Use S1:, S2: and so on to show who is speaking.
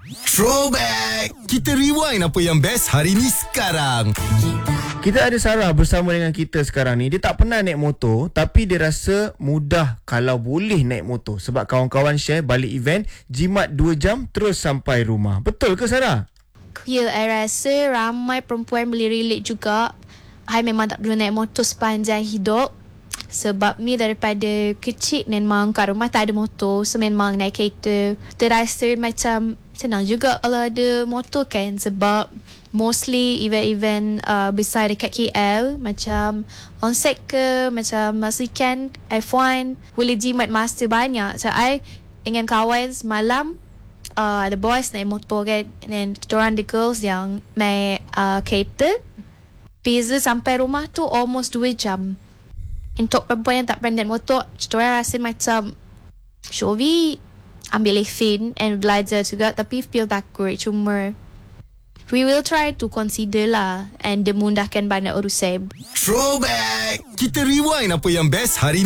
S1: Throwback! Kita rewind apa yang best hari ni sekarang.
S2: Kita ada Sarah bersama dengan kita sekarang ni. Dia tak pernah naik motor, tapi dia rasa mudah kalau boleh naik motor. Sebab kawan-kawan share balik event, jimat 2 jam terus sampai rumah. Betul ke Sarah?
S3: Ya, I rasa ramai perempuan boleh relate juga. I memang tak perlu naik motor sepanjang hidup. Sebab ni daripada kecil memang kat rumah tak ada motor. So memang naik kereta. Terasa macam senang juga kalau ada motor kan. Sebab mostly event-event besar dekat KL, macam onsite ke, macam masa weekend, F1, boleh jimat masa banyak. So I dengan kawan semalam, the boys naik motor kan, and then diorang the girls yang naik kereta. Beza sampai rumah tu almost 2 jam. Untuk perempuan yang tak pernah naik motor, diorang rasa macam Shovi ambil lesen and belajar juga, tapi feel takut. Cuma we will try to consider lah, and dia mudahkan banyak urusan.
S1: Throwback! Kita rewind apa yang best hari ni